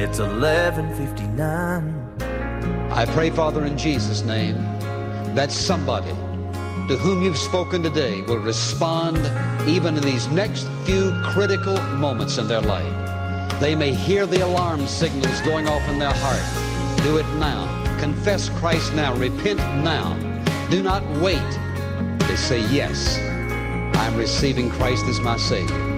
It's 11:59. I pray, Father, in Jesus' name, that somebody to whom you've spoken today will respond even in these next few critical moments in their life. They may hear the alarm signals going off in their heart. Do it now. Confess Christ now. Repent now. Do not wait to say, yes, I'm receiving Christ as my Savior.